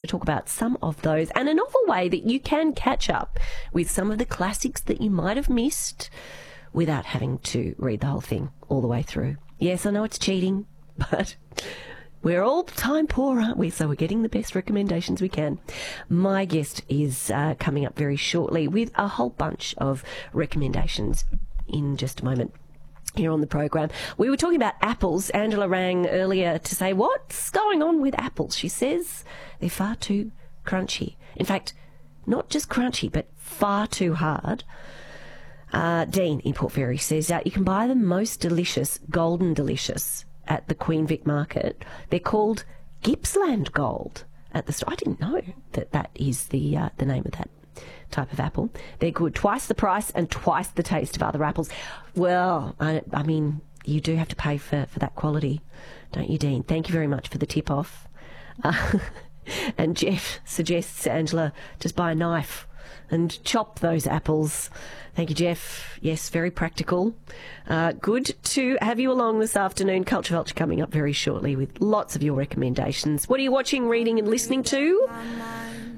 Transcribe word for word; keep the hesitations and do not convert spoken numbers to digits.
talk about some of those and a novel way that you can catch up with some of the classics that you might have missed without having to read the whole thing all the way through. Yes, I know it's cheating, but we're all time poor, aren't we? So we're getting the best recommendations we can. My guest is uh, coming up very shortly with a whole bunch of recommendations in just a moment here on the program. We were talking about apples. Angela rang earlier to say, what's going on with apples? She says they're far too crunchy. In fact, not just crunchy, but far too hard. Uh, Dean in Port Fairy says uh, you can buy the most delicious, golden delicious at the Queen Vic Market. They're called Gippsland Gold at the store. I didn't know that that is the uh, the name of that type of apple. They're good. Twice the price and twice the taste of other apples. Well, I, I mean, you do have to pay for, for that quality, don't you, Dean? Thank you very much for the tip-off. Uh, and Jeff suggests, Angela, just buy a knife and chop those apples. Thank you, Jeff. Yes, very practical. Uh, good to have you along this afternoon. Culture Vulture coming up very shortly with lots of your recommendations. What are you watching, reading and listening to?